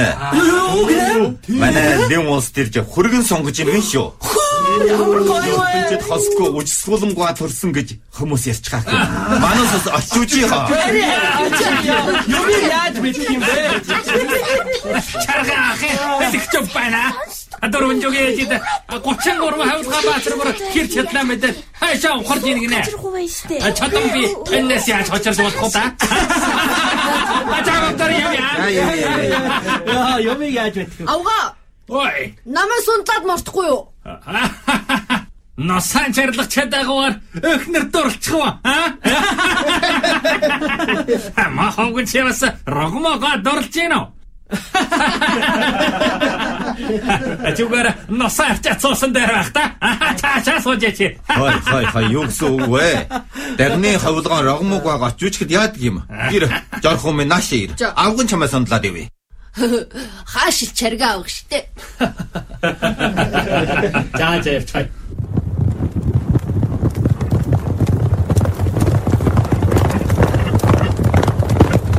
Юу гэнэ? Манай Лэн улс төрж хөргөн сонгож иргэн шүү. Ямар гоё вэ? Тэд хосгүй үжсгүүлэмгүй төрсөн гэж хүмүүс ярьж байгаа. Манайс очиж хаа. Юу яаж мэдэх юм бэ? Чаргаах хэлчих байна. Адорон жогээж 33 хавлгаа баатаргуур хэр чадлаа мэдээ. Хайшаа ухарж ийн гинэ. Чадам би энэс яаж очиж болох та. Ачаавтар юм яа. Юм яаж мэдэх вэ? Авга. Ой. Намайг сундлаад мартахгүй юу? Носан чарлах чадаагаар өхнөр дурлцгаа. Махавгч яваас рогмога дурлж гинөө. Ачугара носан чацсан дээр байх та. Чаа сууж. Хай юу гэсэн үг вэ? Дагны хавлгаан рогмог байгаа очичхэд яадаг юм? Гэр жорхон минь нааш ир. Авган чамаа сандлаад ивэ. Хаашил чарга авах штэ. За явж.